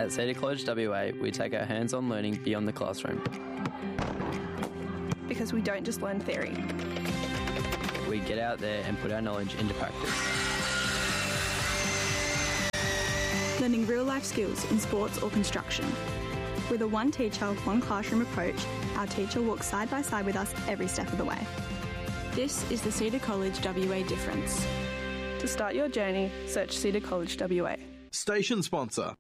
At Cedar College WA, we take our hands-on learning beyond the classroom. Because we don't just learn theory. We get out there and put our knowledge into practice. Learning real-life skills in sports or construction. With a one teacher, one classroom approach, our teacher walks side by side with us every step of the way. This is the Cedar College WA difference. To start your journey, search Cedar College WA. Station sponsor.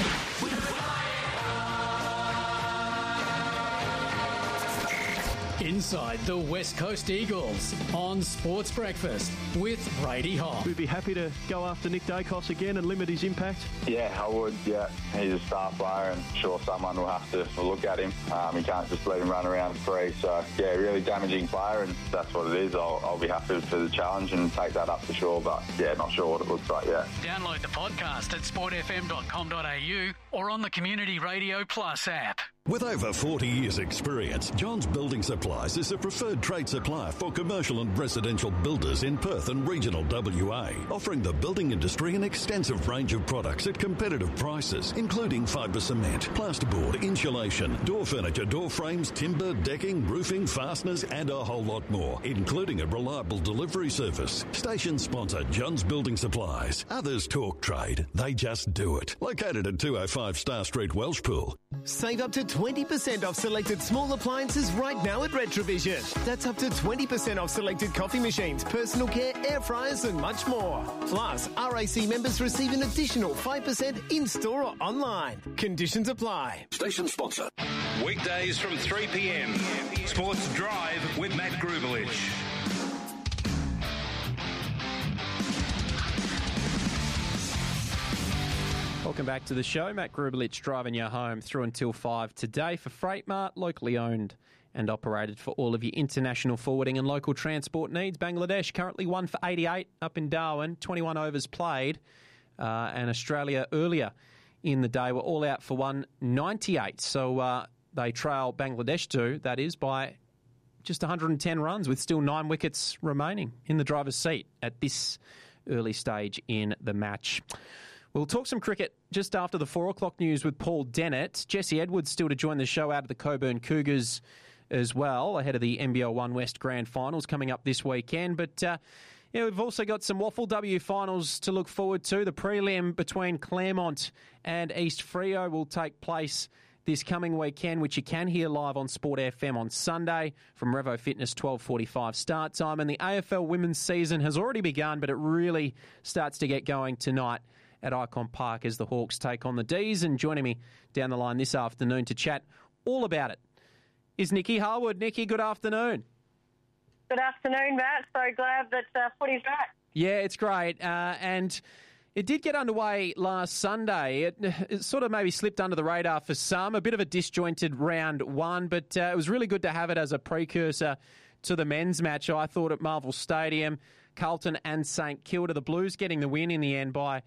Inside the West Coast Eagles on Sports Breakfast with Brady Hobb. We'd be happy to go after Nick Dacos again and limit his impact. Yeah, I would, yeah. He's a star player and sure someone will have to look at him. You can't just let him run around free. So, yeah, really damaging player and that's what it is. I'll be happy for the challenge and take that up for sure. But, yeah, not sure what it looks like yet. Download the podcast at sportfm.com.au or on the Community Radio Plus app. With over 40 years' experience, Johns Building Supplies is a preferred trade supplier for commercial and residential builders in Perth and regional WA, offering the building industry an extensive range of products at competitive prices, including fibre cement, plasterboard, insulation, door furniture, door frames, timber, decking, roofing, fasteners, and a whole lot more, including a reliable delivery service. Station sponsor Johns Building Supplies. Others talk trade, they just do it. Located at 205 Star Street, Welshpool. Save up to 20% off selected small appliances right now at Retrovision. That's up to 20% off selected coffee machines, personal care, air fryers and much more. Plus, RAC members receive an additional 5% in-store or online. Conditions apply. Station sponsor. Weekdays from 3 p.m. Sports Drive with Matt Grubelich. Welcome back to the show. Matt Grubelich driving you home through until 5 today for Freight Mart, locally owned and operated for all of your international forwarding and local transport needs. Bangladesh currently 1 for 88 up in Darwin, 21 overs played, and Australia earlier in the day were all out for 198. So they trail Bangladesh to, that is, by just 110 runs with still 9 wickets remaining in the driver's seat at this early stage in the match. We'll talk some cricket just after the 4 o'clock news with Paul Dennett. Jesse Edwards still to join the show out of the Coburn Cougars as well, ahead of the NBL One West Grand Finals coming up this weekend. But we've also got some Waffle W finals to look forward to. The prelim between Claremont and East Freo will take place this coming weekend, which you can hear live on Sport FM on Sunday from Revo Fitness, 12:45 start time. And the AFL women's season has already begun, but it really starts to get going tonight at Icon Park as the Hawks take on the D's. And joining me down the line this afternoon to chat all about it is Nikki Harwood. Nikki, good afternoon. Good afternoon, Matt. So glad that footy's back. Yeah, it's great. And it did get underway last Sunday. It sort of maybe slipped under the radar for some, a bit of a disjointed round one, but it was really good to have it as a precursor to the men's match, I thought, at Marvel Stadium. Carlton and St Kilda, the Blues getting the win in the end by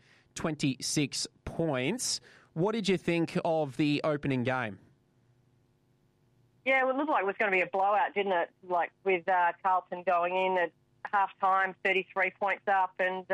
26 points. What did you think of the opening game? Yeah, well, it looked like it was going to be a blowout, didn't it? Like with Carlton going in at half-time, 33 points up. And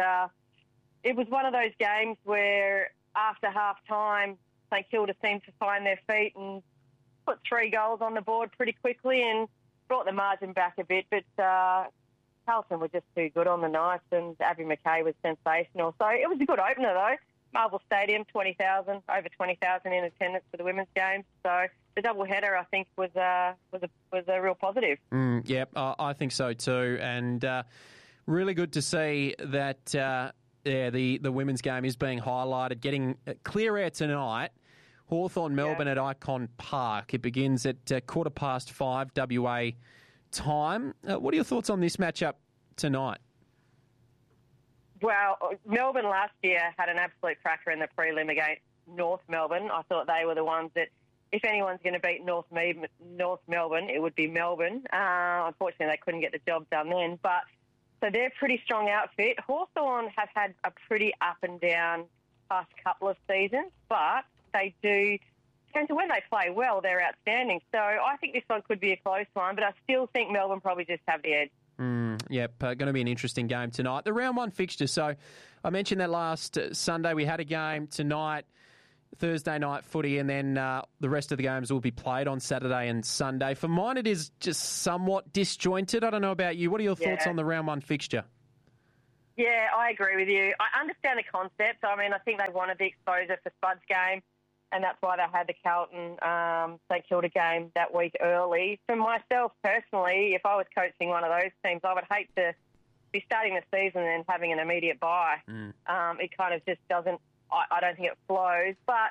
it was one of those games where after half-time, St Kilda seemed to find their feet and put 3 goals on the board pretty quickly and brought the margin back a bit. But Carlton were just too good on the night, and Abby McKay was sensational. So it was a good opener, though. Marvel Stadium, 20,000, over 20,000 in attendance for the women's game. So the double-header, I think, was a real positive. I think so too. And really good to see that the women's game is being highlighted, getting clear air tonight. Hawthorn Melbourne at Icon Park. It begins at 5:15 WA time. What are your thoughts on this matchup tonight? Well, Melbourne last year had an absolute cracker in the prelim against North Melbourne. I thought they were the ones that, if anyone's going to beat North Melbourne, it would be Melbourne. Unfortunately, they couldn't get the job done then. But so they're a pretty strong outfit. Hawthorn have had a pretty up and down past couple of seasons, but they do tend to, when they play well, they're outstanding. So I think this one could be a close one, but I still think Melbourne probably just have the edge. Going to be an interesting game tonight. The round one fixture. So I mentioned that last Sunday we had a game tonight. Thursday night footy, and then the rest of the games will be played on Saturday and Sunday. For mine, it is just somewhat disjointed. I don't know about you. What are your thoughts on the round one fixture? Yeah, I agree with you. I understand the concept. I mean, I think they wanted the exposure for Spud's game, and that's why they had the Carlton St Kilda game that week early. For myself personally, if I was coaching one of those teams, I would hate to be starting the season and having an immediate bye. It kind of just doesn't. I don't think it flows, but,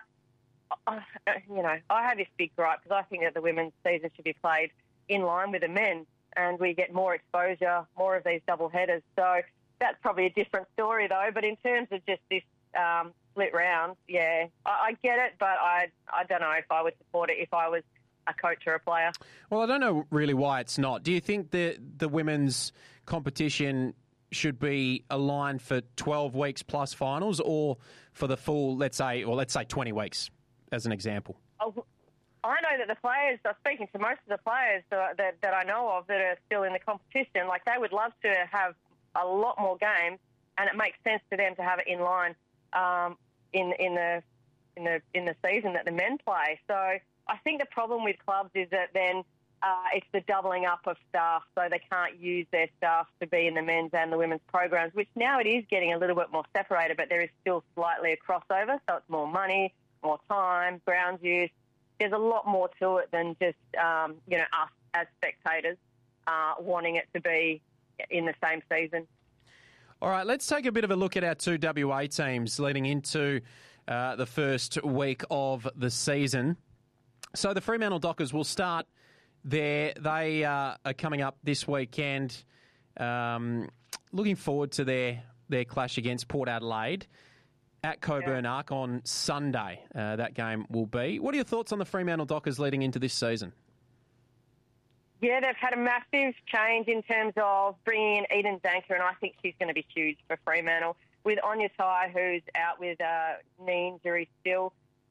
I have this big gripe because I think that the women's season should be played in line with the men's, and we get more exposure, more of these double headers. So that's probably a different story, though. But in terms of just this split round, I get it, but I don't know if I would support it if I was a coach or a player. Well, I don't know really why it's not. Do you think the women's competition should be aligned for 12 weeks plus finals, or for the full, let's say 20 weeks, as an example? Oh, I know that the players, I'm speaking to most of the players that I know of that are still in the competition, like they would love to have a lot more games, and it makes sense to them to have it in line in the season that the men play. So I think the problem with clubs is that then it's the doubling up of staff, so they can't use their staff to be in the men's and the women's programs, which now it is getting a little bit more separated, but there is still slightly a crossover, so it's more money, more time, grounds use. There's a lot more to it than just, us as spectators wanting it to be in the same season. All right, let's take a bit of a look at our two WA teams leading into the first week of the season. So the Fremantle Dockers will start there. They are coming up this weekend. Looking forward to their clash against Port Adelaide at Coburn Arc on Sunday. That game will be. What are your thoughts on the Fremantle Dockers leading into this season? Yeah, they've had a massive change in terms of bringing in Eden Zanker, and I think she's going to be huge for Fremantle. With Anya Tai, who's out with knee injury still,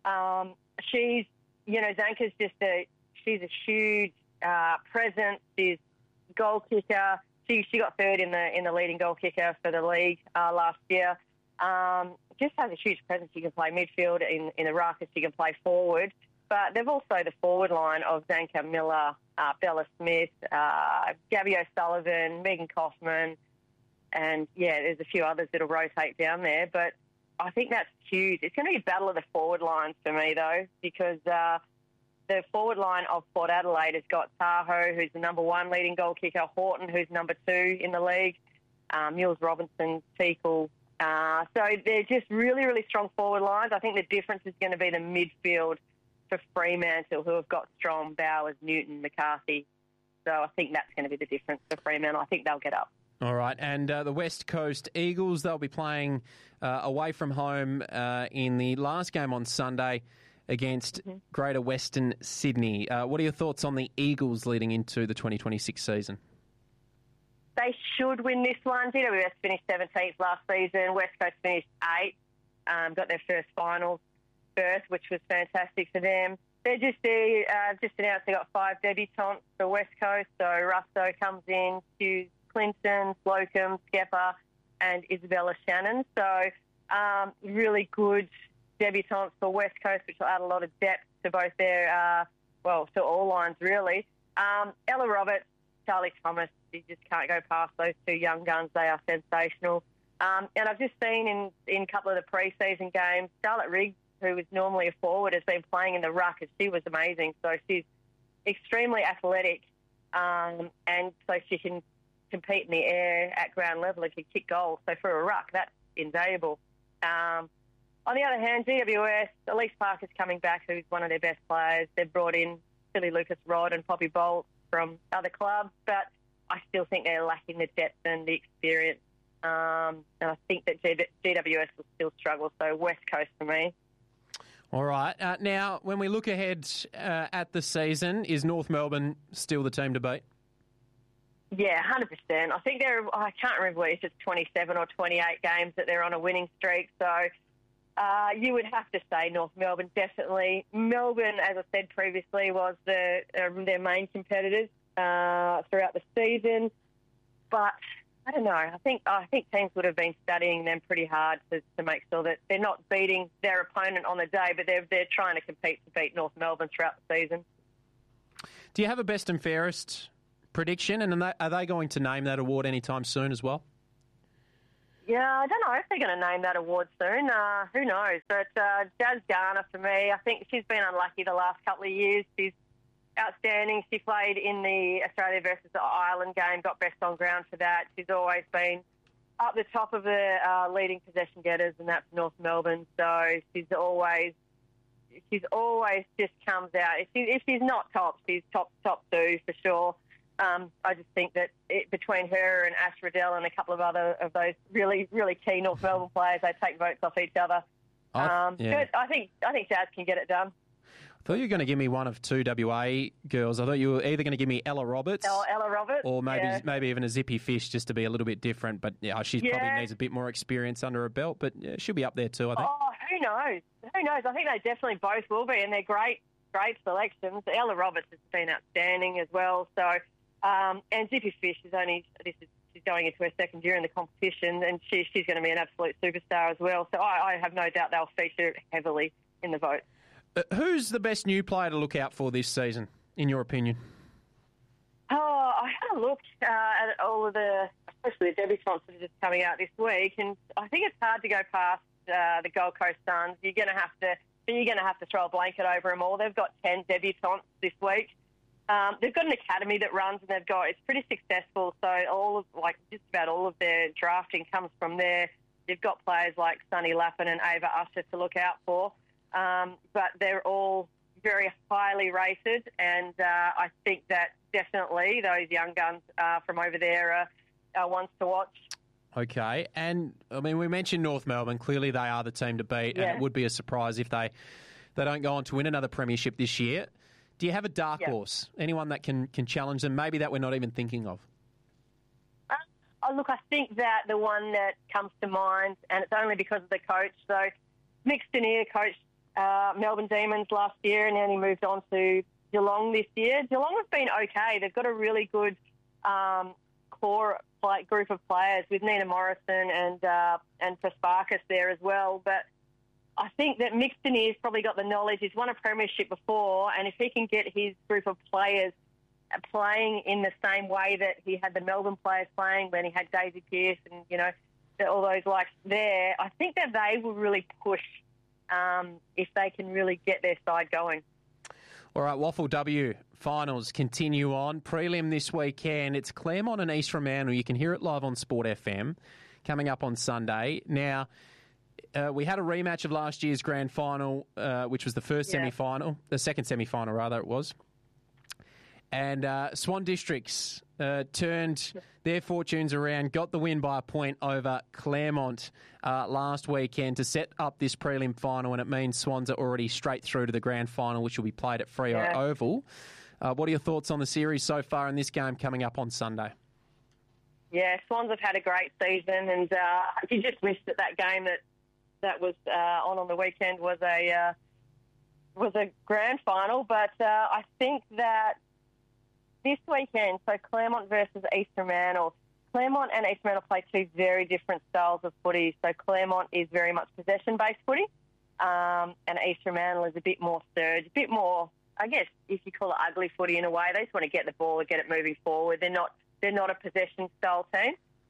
Zanker's she's a huge presence. She's goal kicker. She got third in the leading goal kicker for the league last year. Just has a huge presence. She can play midfield in the ruck, she can play forward. But they've also the forward line of Zanker, Miller, Bella Smith, Gabby O'Sullivan, Megan Kaufman, and there's a few others that'll rotate down there. But I think that's huge. It's going to be a battle of the forward lines for me, though, because the forward line of Port Adelaide has got Tahoe, who's the number one leading goal kicker, Horton, who's number two in the league, Mills Robinson, Teakle. So they're just really, really strong forward lines. I think the difference is going to be the midfield for Fremantle, who have got Strong, Bowers, Newton, McCarthy. So I think that's going to be the difference for Fremantle. I think they'll get up. All right, and the West Coast Eagles, they'll be playing away from home in the last game on Sunday against Greater Western Sydney. What are your thoughts on the Eagles leading into the 2026 season? They should win this one. GWS finished 17th last season. West Coast finished 8th, got their first finals berth, which was fantastic for them. They're just announced they got 5 debutantes for West Coast. So Russo comes in, Hughes, Clinton, Slocum, Skepper, and Isabella Shannon. So really good debutantes for West Coast, which will add a lot of depth to both their, to all lines really. Ella Roberts, Charlie Thomas, you just can't go past those two young guns. They are sensational. And I've just seen in a couple of the pre-season games, Charlotte Riggs, who is normally a forward, has been playing in the ruck, and she was amazing. So she's extremely athletic, and so she can compete in the air at ground level and can kick goals. So for a ruck, that's invaluable. On the other hand, GWS, Elise Parker's coming back, who's one of their best players. They've brought in Silly Lucas Rod and Poppy Bolt from other clubs, but I still think they're lacking the depth and the experience. And I think that GWS will still struggle. So West Coast for me. All right. Now, when we look ahead at the season, is North Melbourne still the team to beat? Yeah, 100%. I think I can't remember if it's 27 or 28 games that they're on a winning streak. So you would have to say North Melbourne, definitely. Melbourne, as I said previously, was their main competitors throughout the season. But I don't know. I think teams would have been studying them pretty hard to make sure that they're not beating their opponent on the day, but they're trying to compete to beat North Melbourne throughout the season. Do you have a best and fairest prediction, and are they going to name that award anytime soon as well? Yeah, I don't know if they're going to name that award soon. Who knows? But Jazz Garner, for me, I think she's been unlucky the last couple of years. She's outstanding. She played in the Australia versus Ireland game, got best on ground for that. She's always been up the top of the leading possession getters, and that's North Melbourne. So she's always just comes out. If she's not top, she's top two for sure. I just think that between her and Ash Riddell and a couple of other of those really, really key North Melbourne players, they take votes off each other. But I think Jazz can get it done. I thought you were going to give me one of two WA girls. I thought you were either going to give me Ella Roberts. Ella Roberts. Or maybe even a Zippy Fish, just to be a little bit different. But she probably needs a bit more experience under her belt. But she'll be up there too, I think. Oh, who knows? I think they definitely both will be, and they're great selections. Ella Roberts has been outstanding as well. So, and Zippy Fish she's going into her second year in the competition, and she's going to be an absolute superstar as well. So I have no doubt they'll feature heavily in the vote. Who's the best new player to look out for this season, in your opinion? Oh, I had a look at all of especially the debutants that are just coming out this week, and I think it's hard to go past the Gold Coast Suns. You're going to have to throw a blanket over them all. They've got 10 debutants this week. They've got an academy that runs, and it's pretty successful. So just about all of their drafting comes from there. You've got players like Sunny Lappin and Ava Usher to look out for. But they're all very highly rated, and I think that definitely those young guns from over there are ones to watch. Okay, and I mean, we mentioned North Melbourne. Clearly they are the team to beat, and it would be a surprise if they don't go on to win another premiership this year. Do you have a dark horse? Anyone that can challenge them, maybe that we're not even thinking of? Look, I think that the one that comes to mind, and it's only because of the coach. So Mick Stanier coached Melbourne Demons last year, and then he moved on to Geelong this year. Geelong has been okay. They've got a really good core group of players with Nina Morrison and Pasparkas there as well. But I think that Mick Stanier's probably got the knowledge. He's won a premiership before, and if he can get his group of players playing in the same way that he had the Melbourne players playing when he had Daisy Pearce and, all those likes there, I think that they will really push if they can really get their side going. All right, Waffle W finals continue on. Prelim this weekend. It's Claremont and East Fremantle. You can hear it live on Sport FM coming up on Sunday. Now, we had a rematch of last year's grand final, which was the first semi-final, the second semi-final rather it was. And Swan Districts turned their fortunes around, got the win by a point over Claremont last weekend to set up this prelim final, and it means Swans are already straight through to the grand final, which will be played at Freo Oval. What are your thoughts on the series so far in this game coming up on Sunday? Yeah, Swans have had a great season, and you just wish that game that was on the weekend was a grand final. But I think that this weekend, so Claremont versus East Fremantle. Claremont and East Fremantle play two very different styles of footy. So Claremont is very much possession-based footy, and East Fremantle is a bit more surge, a bit more, I guess, if you call it ugly footy in a way. They just want to get the ball and get it moving forward. They're not a possession-style team.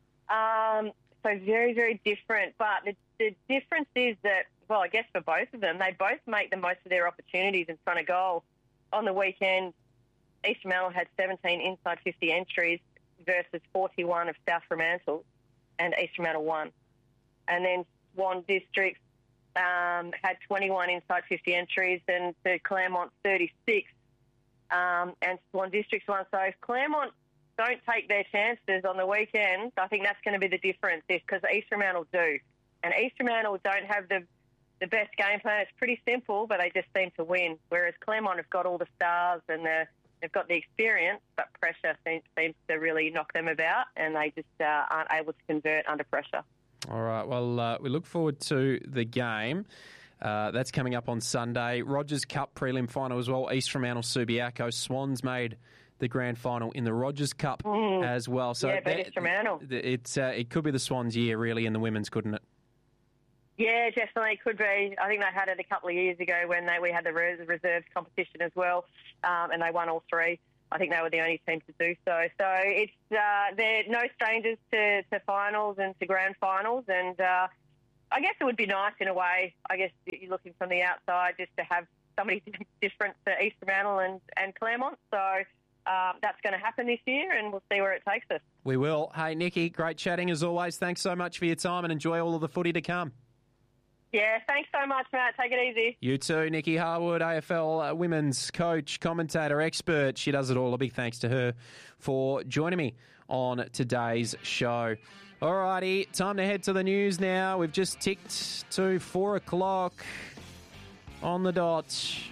So very, very different. But the difference is that, well, I guess for both of them, they both make the most of their opportunities in front of goal. On the weekend, East Fremantle had 17 inside 50 entries versus 41 of South Fremantle, and East Fremantle won. And then Swan Districts had 21 inside 50 entries, and the Claremont 36, and Swan Districts won. So if Claremont don't take their chances on the weekend, I think that's going to be the difference, because East Fremantle do. And East Fremantle don't have the best game plan. It's pretty simple, but they just seem to win, whereas Claremont have got all the stars and they've got the experience, but pressure seems to really knock them about, and they just aren't able to convert under pressure. All right, well, we look forward to the game. That's coming up on Sunday. Rogers Cup prelim final as well. East Fremantle, Subiaco. Swans made the grand final in the Rogers Cup as well. So yeah, beat Fremantle. It could be the Swans' year, really, in the women's, couldn't it? Yeah, definitely could be. I think they had it a couple of years ago when we had the reserves competition as well, and they won all three. I think they were the only team to do so. So it's they're no strangers to finals and to grand finals, and I guess it would be nice in a way. I guess you're looking from the outside just to have somebody different to East Fremantle and Claremont. So that's going to happen this year, and we'll see where it takes us. We will. Hey, Nikki, great chatting as always. Thanks so much for your time, and enjoy all of the footy to come. Yeah, thanks so much, Matt. Take it easy. You too, Nikki Harwood, AFL women's coach, commentator, expert. She does it all. A big thanks to her for joining me on today's show. Alrighty, time to head to the news now. We've just ticked to 4 o'clock on the dot.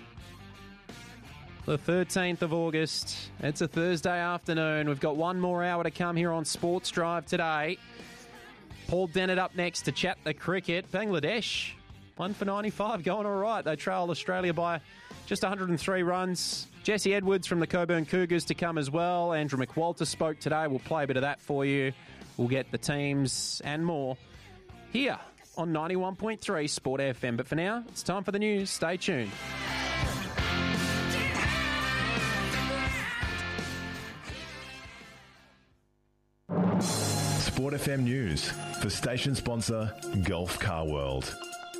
The 13th of August. It's a Thursday afternoon. We've got one more hour to come here on Sports Drive today. Paul Dennett up next to chat the cricket. Bangladesh, 1 for 95, going all right. They trailed Australia by just 103 runs. Jesse Edwards from the Coburn Cougars to come as well. Andrew McWalter spoke today. We'll play a bit of that for you. We'll get the teams and more here on 91.3 Sport FM. But for now, it's time for the news. Stay tuned. Sport FM News for station sponsor Gulf Car World.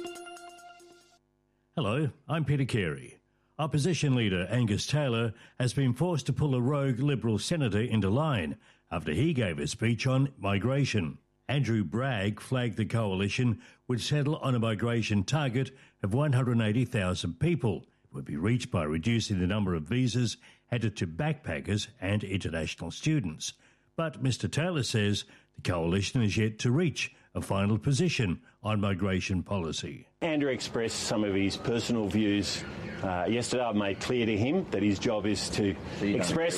Hello, I'm Peter Carey. Opposition leader Angus Taylor has been forced to pull a rogue Liberal senator into line after he gave a speech on migration. Andrew Bragg flagged the coalition would settle on a migration target of 180,000 people. It would be reached by reducing the number of visas handed to backpackers and international students. But Mr Taylor says the coalition is yet to reach a final position on migration policy. Andrew expressed some of his personal views yesterday. I've made clear to him that his job is to express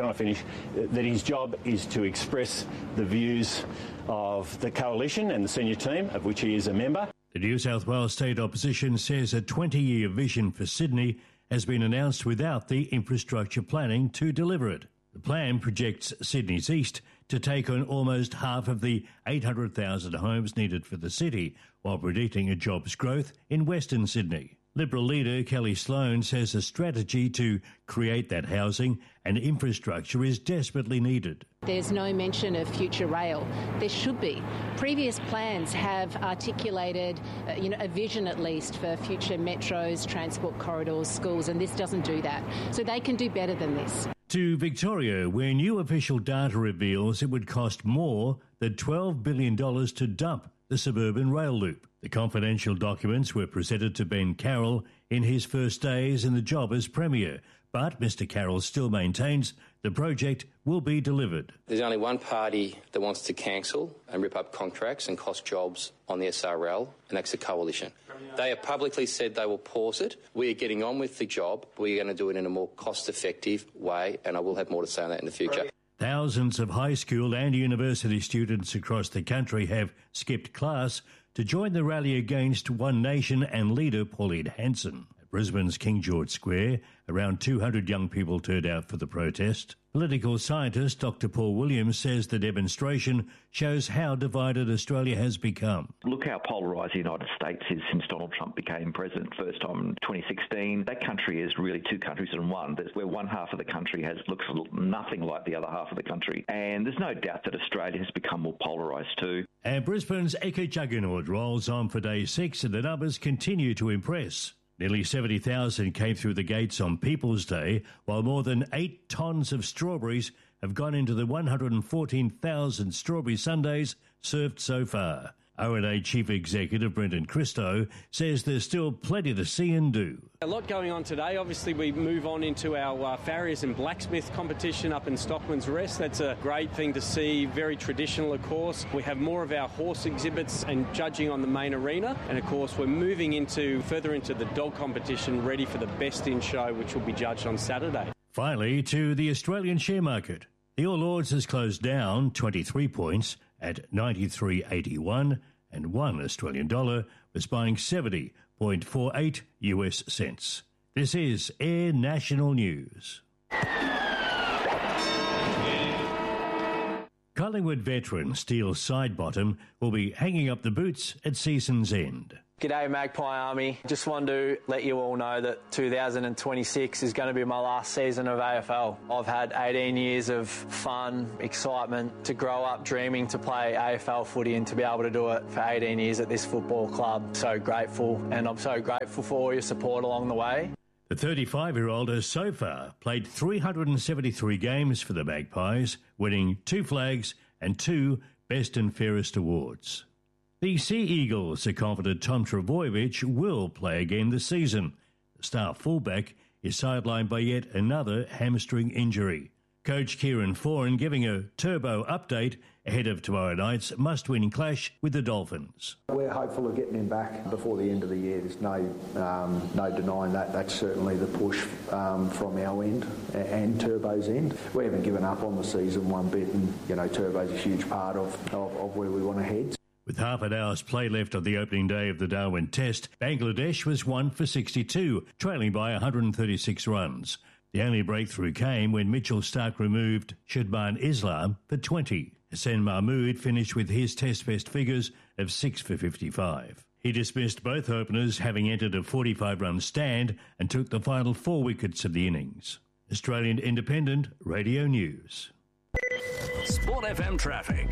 that his job is to express the views of the coalition and the senior team, of which he is a member. The New South Wales State Opposition says a 20-year vision for Sydney has been announced without the infrastructure planning to deliver it. The plan projects Sydney's east to take on almost half of the 800,000 homes needed for the city, while predicting a jobs growth in Western Sydney. Liberal leader Kelly Sloan says a strategy to create that housing and infrastructure is desperately needed. There's no mention of future rail. There should be. Previous plans have articulated, a vision at least for future metros, transport corridors, schools, and this doesn't do that. So they can do better than this. To Victoria, where new official data reveals it would cost more than $12 billion to dump the suburban rail loop. The confidential documents were presented to Ben Carroll in his first days in the job as Premier, but Mr Carroll still maintains the project will be delivered. There's only one party that wants to cancel and rip up contracts and cost jobs on the SRL, and that's the Coalition. They have publicly said they will pause it. We are getting on with the job. We're going to do it in a more cost-effective way, and I will have more to say on that in the future. Thousands of high school and university students across the country have skipped class to join the rally against One Nation and leader Pauline Hanson. At Brisbane's King George Square, around 200 young people turned out for the protest. Political scientist Dr Paul Williams says the demonstration shows how divided Australia has become. Look how polarised the United States is since Donald Trump became president first time in 2016. That country is really two countries in one. There's where one half of the country looks nothing like the other half of the country. And there's no doubt that Australia has become more polarised too. And Brisbane's eco-juggernaut rolls on for day 6 and the numbers continue to impress. Nearly 70,000 came through the gates on People's Day, while more than 8 tonnes of strawberries have gone into the 114,000 strawberry sundaes served so far. ONA Chief Executive Brendan Christo says there's still plenty to see and do. A lot going on today. Obviously, we move on into our farriers and blacksmith competition up in Stockman's Rest. That's a great thing to see. Very traditional, of course. We have more of our horse exhibits and judging on the main arena. And, of course, we're moving further into the dog competition, ready for the Best in Show, which will be judged on Saturday. Finally, to the Australian share market. The All Ords has closed down 23 points at 93.81, and one Australian dollar was buying 70.48 US cents. This is Air National News. Collingwood veteran Steele Sidebottom will be hanging up the boots at season's end. G'day Magpie Army. Just wanted to let you all know that 2026 is going to be my last season of AFL. I've had 18 years of fun, excitement, to grow up dreaming to play AFL footy and to be able to do it for 18 years at this football club. So grateful, and I'm so grateful for all your support along the way. The 35-year-old has so far played 373 games for the Magpies, winning 2 flags and 2 Best and Fairest awards. The Sea Eagles are confident Tom Trbojevic will play again this season. The star fullback is sidelined by yet another hamstring injury. Coach Kieran Foran giving a turbo update ahead of tomorrow night's must-win clash with the Dolphins. We're hopeful of getting him back before the end of the year. There's no denying that. That's certainly the push from our end and Turbo's end. We haven't given up on the season one bit, and Turbo's a huge part of where we want to head. With half an hour's play left on the opening day of the Darwin Test, Bangladesh was 1 for 62, trailing by 136 runs. The only breakthrough came when Mitchell Starc removed Shadman Islam for 20. Hussein Mahmood finished with his Test best figures of 6 for 55. He dismissed both openers, having entered a 45-run stand, and took the final 4 wickets of the innings. Australian Independent Radio News. Sport FM traffic.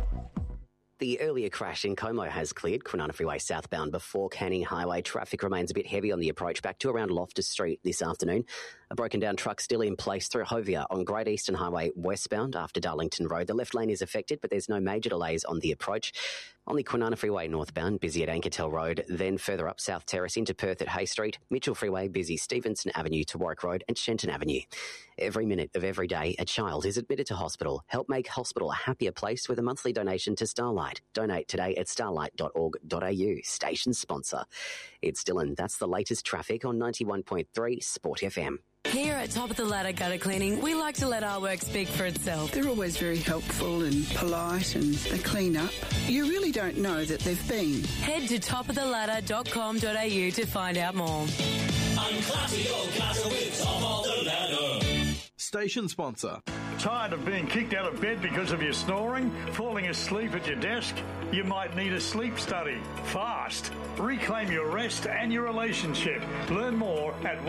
The earlier crash in Como has cleared. Kwinana Freeway southbound before Canning Highway. Traffic remains a bit heavy on the approach back to around Loftus Street this afternoon. A broken down truck still in place through Hovia on Great Eastern Highway westbound after Darlington Road. The left lane is affected, but there's no major delays on the approach. On the Kwinana Freeway northbound, busy at Ankertel Road, then further up South Terrace into Perth at Hay Street. Mitchell Freeway, busy Stevenson Avenue to Warwick Road and Shenton Avenue. Every minute of every day, a child is admitted to hospital. Help make hospital a happier place with a monthly donation to Starlight. Donate today at starlight.org.au. Station sponsor. It's Dylan. That's the latest traffic on 91.3 Sport FM. Here at Top of the Ladder Gutter Cleaning, we like to let our work speak for itself. They're always very helpful and polite, and they clean up. You really don't know that they've been. Head to topoftheladder.com.au to find out more. Unclassy your gutter with Top of the Ladder. Station sponsor. Tired of being kicked out of bed because of your snoring? Falling asleep at your desk? You might need a sleep study. Fast. Reclaim your rest and your relationship. Learn more at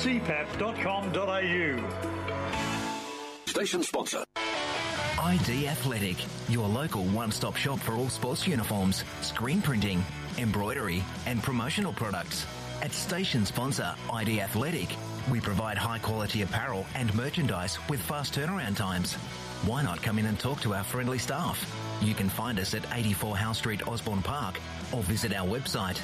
westerncpap.com.au. Station sponsor. ID Athletic, your local one-stop shop for all sports uniforms, screen printing, embroidery and promotional products. At station sponsor ID Athletic, we provide high-quality apparel and merchandise with fast turnaround times. Why not come in and talk to our friendly staff? You can find us at 84 House Street, Osborne Park, or visit our website,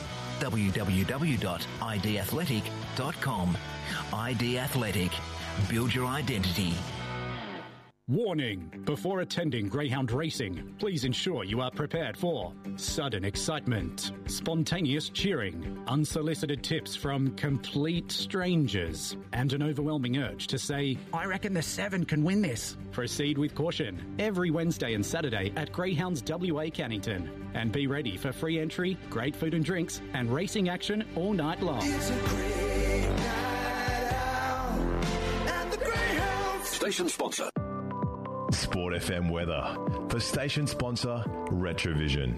www.idathletic.com. ID Athletic. Build your identity. Warning! Before attending greyhound racing, please ensure you are prepared for sudden excitement, spontaneous cheering, unsolicited tips from complete strangers, and an overwhelming urge to say, "I reckon the 7 can win this." Proceed with caution every Wednesday and Saturday at Greyhounds WA Cannington. And be ready for free entry, great food and drinks, and racing action all night long. It's a great night out at the Greyhounds. Station sponsor. Sport FM weather for station sponsor Retrovision.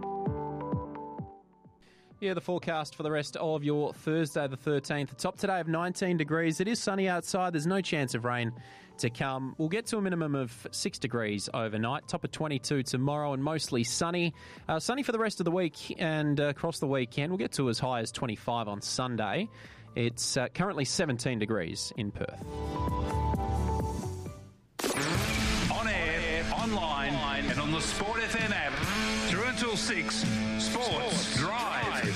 Yeah, the forecast for the rest of your Thursday the 13th. The top today of 19 degrees. It is sunny outside. There's no chance of rain to come. We'll get to a minimum of 6 degrees overnight. Top of 22 tomorrow and mostly sunny. Sunny for the rest of the week and across the weekend. We'll get to as high as 25 on Sunday. It's currently 17 degrees in Perth. Online and on the Sport FM app. Through until 6, Sports Drive.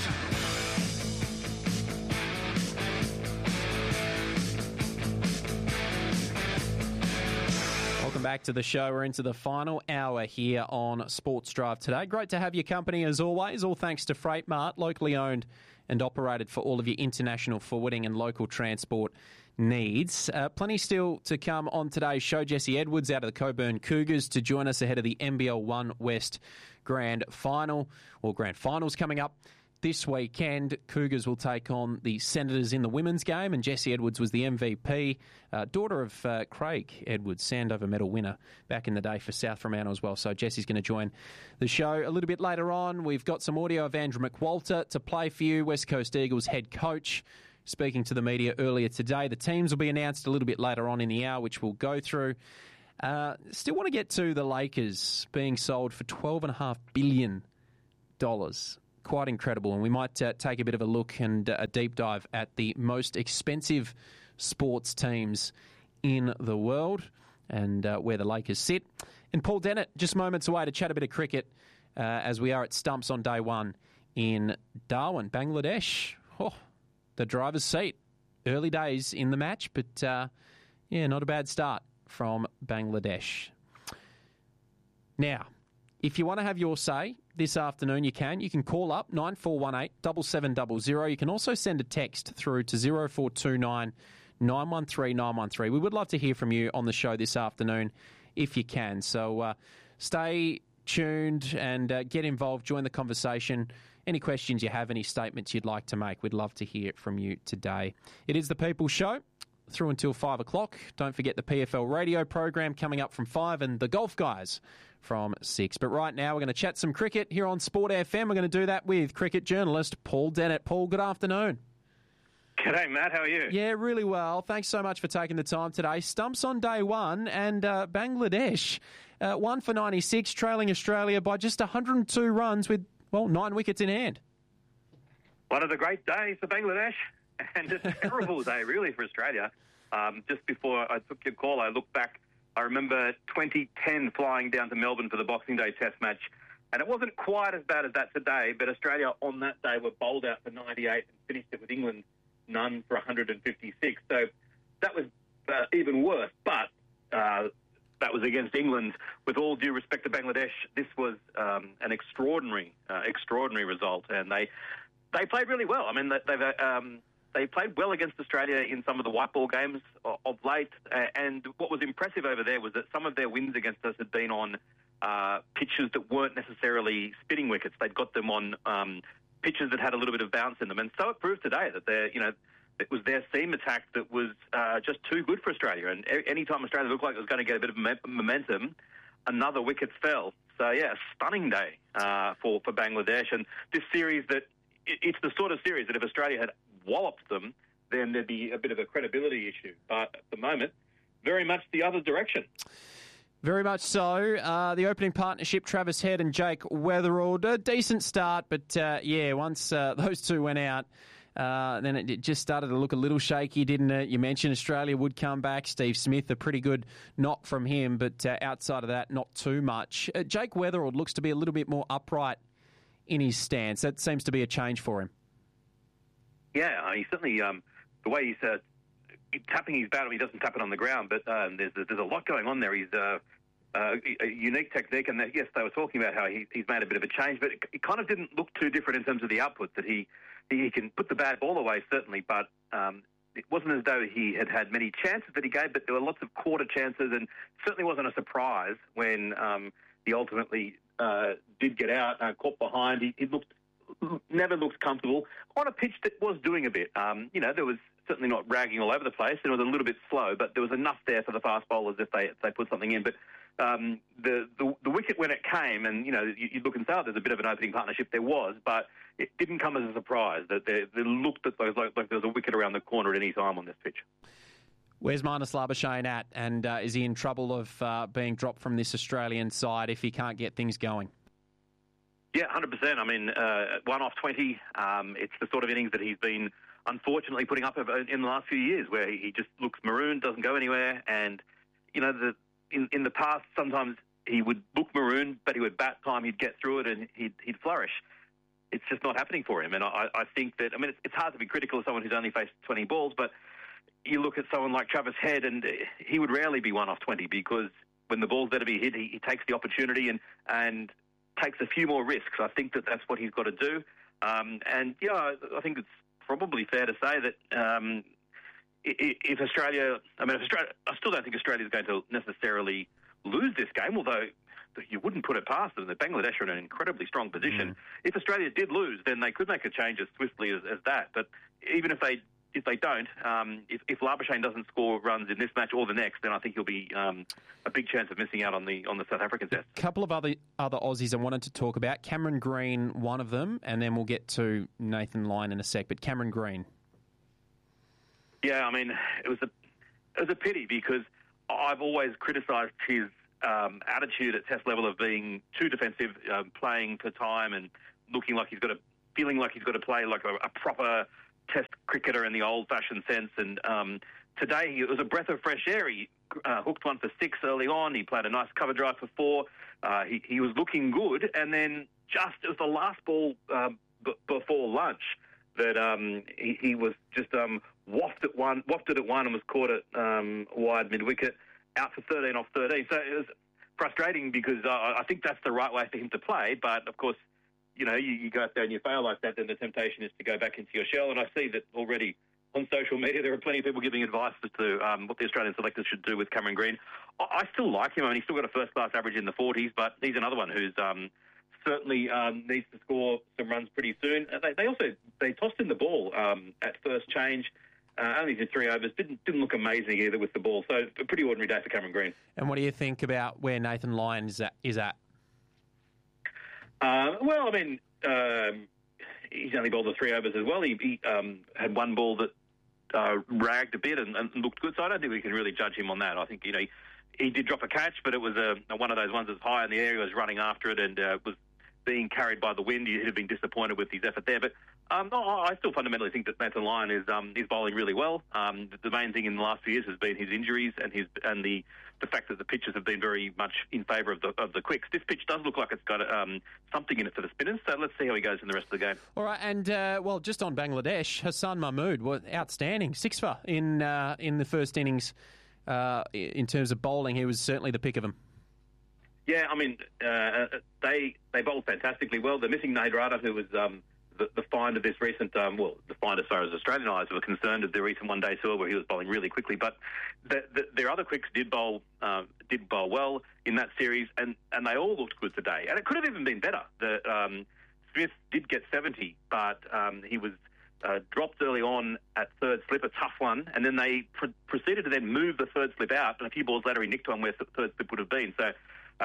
Welcome back to the show. We're into the final hour here on Sports Drive today. Great to have your company as always. All thanks to Freight Mart, locally owned and operated for all of your international forwarding and local transport needs. Plenty still to come on today's show. Jesse Edwards out of the Coburn Cougars to join us ahead of the NBL 1 West Grand Final, or Grand Finals coming up. this weekend, Cougars will take on the Senators in the women's game, and Jessie Edwards was the MVP, daughter of Craig Edwards, Sandover medal winner back in the day for South Fremantle as well. So Jessie's going to join the show a little bit later on. We've got some audio of Andrew McWalter to play for you, West Coast Eagles head coach, speaking to the media earlier today. The teams will be announced a little bit later on in the hour, which we'll go through. Still want to get to the Lakers being sold for $12.5 billion. Quite incredible. And we might take a bit of a look and a deep dive at the most expensive sports teams in the world and where the Lakers sit. And Paul Dennett, just moments away to chat a bit of cricket as we are at Stumps on day one in Darwin, Bangladesh. Oh, the driver's seat. Early days in the match, but not a bad start from Bangladesh. Now, if you want to have your say this afternoon, you can call up 9418 7700. You can also send a text through to 0429 913 913. We would love to hear from you on the show this afternoon if you can. So stay tuned and get involved, join the conversation. Any questions you have, any statements you'd like to make, we'd love to hear from you today. It is the People's Show through until 5 o'clock. Don't forget the PFL radio program coming up from 5 and the Golf Guys from 6. But right now we're going to chat some cricket here on Sport FM. We're going to do that with cricket journalist Paul Dennett. Paul, good afternoon. G'day, Matt. How are you? Yeah, really well. Thanks so much for taking the time today. Stumps on day one, and Bangladesh 1 for 96, trailing Australia by just 102 runs with, 9 wickets in hand. One of the great days for Bangladesh, and a terrible day, really, for Australia. Just before I took your call, I looked back. I remember 2010 flying down to Melbourne for the Boxing Day Test match, and it wasn't quite as bad as that today, but Australia on that day were bowled out for 98 and finished it with England none for 156. So that was even worse, but that was against England. With all due respect to Bangladesh, this was an extraordinary result, and they played really well. I mean, they played well against Australia in some of the white ball games of late, and what was impressive over there was that some of their wins against us had been on pitches that weren't necessarily spinning wickets. They'd got them on pitches that had a little bit of bounce in them, and so it proved today that it was their seam attack that was just too good for Australia. And any time Australia looked like it was going to get a bit of momentum, another wicket fell. So yeah, a stunning day for Bangladesh. And this series it's the sort of series that if Australia had walloped them, then there'd be a bit of a credibility issue. But at the moment, very much the other direction. Very much so. The opening partnership, Travis Head and Jake Weatherald, a decent start, but once those two went out, then it just started to look a little shaky, didn't it? You mentioned Australia would come back. Steve Smith, a pretty good knock from him, but outside of that, not too much. Jake Weatherald looks to be a little bit more upright in his stance. That seems to be a change for him. Yeah, he certainly, the way he's tapping his bat, he doesn't tap it on the ground, but there's a lot going on there. He's a unique technique, and yes, they were talking about how he's made a bit of a change, but it kind of didn't look too different in terms of the output, that he can put the bad ball away, certainly, but it wasn't as though he had many chances that he gave, but there were lots of quarter chances, and certainly wasn't a surprise when he ultimately did get out, caught behind. He never looked comfortable on a pitch that was doing a bit. There was certainly not ragging all over the place, and it was a little bit slow, but there was enough there for the fast bowlers if they put something in. But the wicket when it came, and you look and say, there's a bit of an opening partnership. There was, but it didn't come as a surprise that they looked at those like there was a wicket around the corner at any time on this pitch. Where's Marnus Labuschagne at, and is he in trouble of being dropped from this Australian side if he can't get things going? Yeah, 100%. I mean, 1 off 20, it's the sort of innings that he's been unfortunately putting up in the last few years, where he just looks marooned, doesn't go anywhere, and in the past sometimes he would look marooned, but he would bat time, he'd get through it, and he'd flourish. It's just not happening for him, and I think that, it's hard to be critical of someone who's only faced 20 balls, but you look at someone like Travis Head, and he would rarely be 1 off 20, because when the ball's there to be hit, he takes the opportunity and takes a few more risks. I think that's what he's got to do. I think it's probably fair to say that if Australia, I still don't think Australia's going to necessarily lose this game, although you wouldn't put it past them. The Bangladesh are in an incredibly strong position. If Australia did lose, then they could make a change as swiftly as that. But even if they don't, if Labuschagne doesn't score runs in this match or the next, then I think he'll be a big chance of missing out on the South African test. A couple of other Aussies I wanted to talk about. Cameron Green, one of them, and then we'll get to Nathan Lyon in a sec. But Cameron Green. Yeah, I mean, it was a pity because I've always criticised his attitude at test level of being too defensive, playing for time and feeling like he's got to play like a proper test cricketer in the old-fashioned sense. And today it was a breath of fresh air. He hooked one for 6 early on. He played a nice cover drive for 4. He was looking good, and then it was the last ball before lunch that he was just wafted at one and was caught at wide mid-wicket, out for 13 off 13. So it was frustrating because I think that's the right way for him to play. But, of course, you go out there and you fail like that, then the temptation is to go back into your shell. And I see that already on social media there are plenty of people giving advice as to what the Australian selectors should do with Cameron Green. I still like him. I mean, he's still got a first-class average in the 40s, but he's another one who's certainly needs to score some runs pretty soon. They tossed in the ball at first change. Only did 3 overs. Didn't look amazing either with the ball. So a pretty ordinary day for Cameron Green. And what do you think about where Nathan Lyon is at? Well, I mean, he's only bowled the 3 overs as well. He had one ball that ragged a bit and looked good. So I don't think we can really judge him on that. I think he did drop a catch, but it was one of those ones that's high in the air. He was running after it and was being carried by the wind. He'd have been disappointed with his effort there. But I still fundamentally think that Nathan Lyon is bowling really well. The main thing in the last few years has been his injuries and the fact that the pitches have been very much in favour of the quicks. This pitch does look like it's got something in it for the spinners, so let's see how he goes in the rest of the game. All right, and just on Bangladesh, Hassan Mahmood was outstanding, 6 for in the first innings. In terms of bowling, he was certainly the pick of them. Yeah, I mean, they bowled fantastically well. They're missing Nade Rada, who was the find of this recent, the find as far as Australian eyes were concerned of the recent one-day tour where he was bowling really quickly. But their other quicks did bowl well in that series, and they all looked good today. And it could have even been better. Smith did get 70, but he was dropped early on at third slip, a tough one, and then they proceeded to then move the third slip out, and a few balls later he nicked one where the third slip would have been. So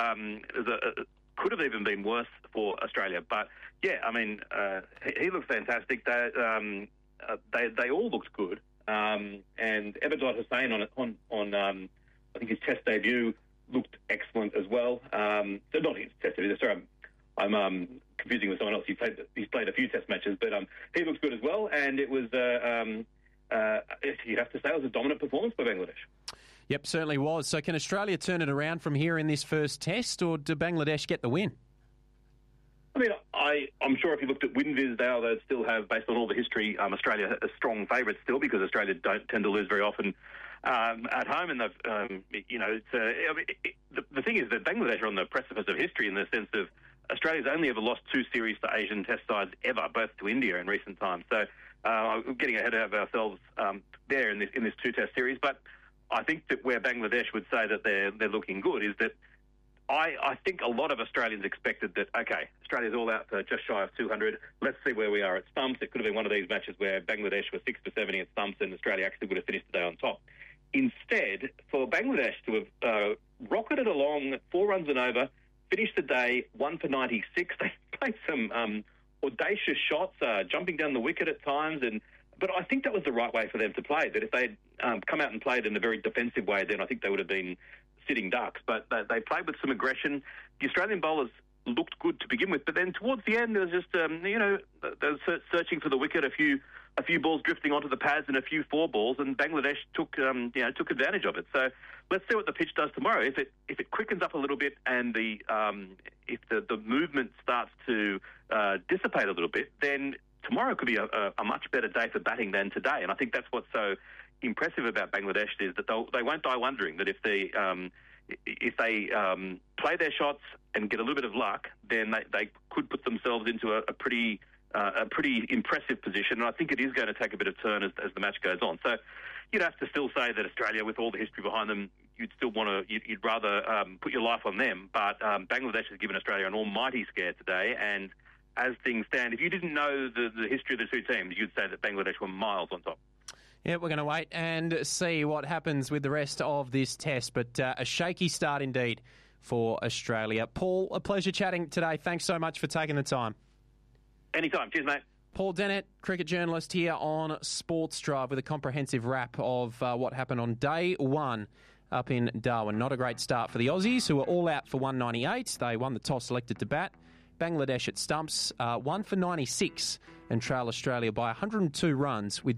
it could have even been worse for Australia. But, yeah, I mean, he looks fantastic. They all looked good. And Ebadot Hussain on I think his test debut looked excellent as well. So not his test debut, sorry, I'm confusing with someone else. He's played a few test matches, but he looks good as well. And it was, you have to say, it was a dominant performance by Bangladesh. Yep, certainly was. So can Australia turn it around from here in this first test, or do Bangladesh get the win? I mean, I'm sure if you looked at WinViz now, they'd still have, based on all the history, Australia a strong favourite still, because Australia don't tend to lose very often at home. And the thing is that Bangladesh are on the precipice of history in the sense of Australia's only ever lost 2 series to Asian test sides ever, both to India in recent times. So we're getting ahead of ourselves there in this 2-test series. But I think that where Bangladesh would say that they're looking good is that I think a lot of Australians expected that, okay, Australia's all out for just shy of 200. Let's see where we are at stumps. It could have been one of these matches where Bangladesh were 6 for 70 at stumps and Australia actually would have finished the day on top. Instead, for Bangladesh to have rocketed along 4 runs and over, finished the day 1 for 96. They played some audacious shots, jumping down the wicket at times, but I think that was the right way for them to play. That if they'd come out and played in a very defensive way, then I think they would have been sitting ducks. But they played with some aggression. The Australian bowlers looked good to begin with, but then towards the end there was just they were searching for the wicket, a few balls drifting onto the pads and a few 4 balls, and Bangladesh took advantage of it. So let's see what the pitch does tomorrow. If it quickens up a little bit and if the movement starts to dissipate a little bit, then tomorrow could be a much better day for batting than today. And I think that's what's so impressive about Bangladesh is that they won't die wondering, that if they play their shots and get a little bit of luck, then they could put themselves into a pretty impressive position. And I think it is going to take a bit of turn as the match goes on. So you'd have to still say that Australia, with all the history behind them, you'd still want to, you'd rather put your life on them. But Bangladesh has given Australia an almighty scare today, and as things stand, if you didn't know the history of the two teams, you'd say that Bangladesh were miles on top. Yeah, we're going to wait and see what happens with the rest of this test, but a shaky start indeed for Australia. Paul, a pleasure chatting today. Thanks so much for taking the time. Anytime. Cheers, mate. Paul Dennett, cricket journalist here on Sports Drive with a comprehensive wrap of what happened on day one up in Darwin. Not a great start for the Aussies, who were all out for 198. They won the toss, elected to bat. Bangladesh at stumps, 1 for 96 and trail Australia by 102 runs with